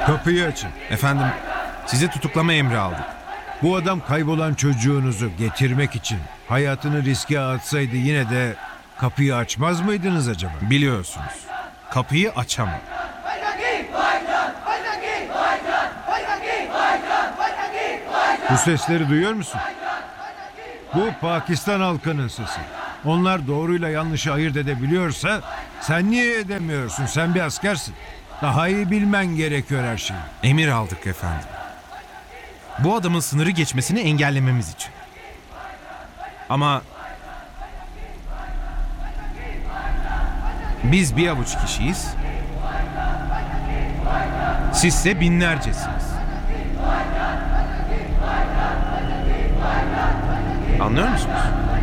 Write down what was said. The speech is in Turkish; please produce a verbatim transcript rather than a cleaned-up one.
Kapıyı açın. Efendim, sizi tutuklama emri aldık. Bu adam kaybolan çocuğunuzu getirmek için hayatını riske atsaydı yine de kapıyı açmaz mıydınız acaba? Biliyorsunuz, kapıyı açamam. Bu sesleri duyuyor musun? Bu Pakistan halkının sesi. Onlar doğruyla yanlışı ayırt edebiliyorsa sen niye edemiyorsun? Sen bir askersin. Daha iyi bilmen gerekiyor her şeyi. Emir aldık efendim. Bu adamın sınırı geçmesini engellememiz için. Ama biz bir avuç kişiyiz. Sizse binlercesiniz. Anlıyor musunuz?